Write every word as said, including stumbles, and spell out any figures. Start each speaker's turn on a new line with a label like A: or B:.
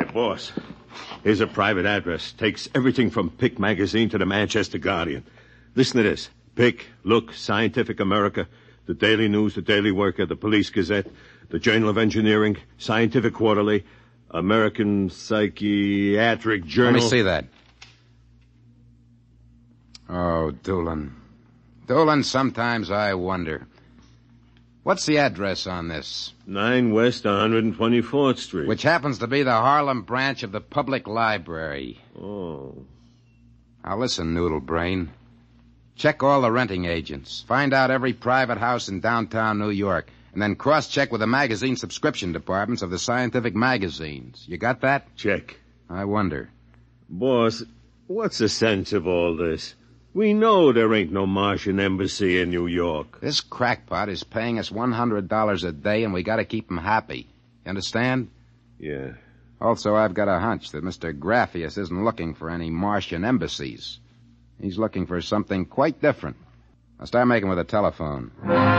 A: boss. Here's a private address. Takes everything from Pick magazine to the Manchester Guardian. Listen to this. Pick, Look, Scientific America, the Daily News, the Daily Worker, the Police Gazette, the Journal of Engineering, Scientific Quarterly, American Psychiatric Journal.
B: Let me see that. Oh, Doolin. Doolin, sometimes I wonder. What's the address on this?
A: nine West one hundred twenty-fourth Street.
B: Which happens to be the Harlem branch of the Public Library.
A: Oh.
B: Now listen, Noodle Brain. Check all the renting agents. Find out every private house in downtown New York. And then cross-check with the magazine subscription departments of the scientific magazines. You got that?
A: Check.
B: I wonder.
A: Boss, what's the sense of all this? We know there ain't no Martian embassy in New York.
B: This crackpot is paying us one hundred dollars a day, and we got to keep him happy. You understand?
A: Yeah.
B: Also, I've got a hunch that Mister Graffius isn't looking for any Martian embassies. He's looking for something quite different. I'll start making with a telephone.